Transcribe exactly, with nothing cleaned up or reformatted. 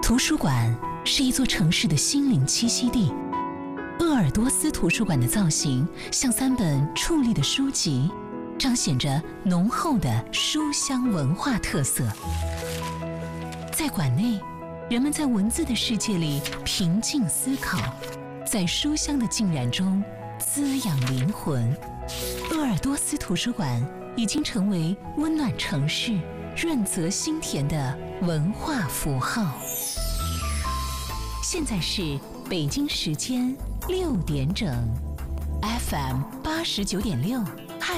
图书馆是一座城市的心灵栖息地。鄂尔多斯图书馆的造型像三本矗立的书籍，彰显着浓厚的书香文化特色。在馆内，人们在文字的世界里平静思考，在书香的浸染中滋养灵魂。鄂尔多斯图书馆已经成为温暖城市、润泽心田的文化符号。现在是北京时间六点整 ，F M 八十九点六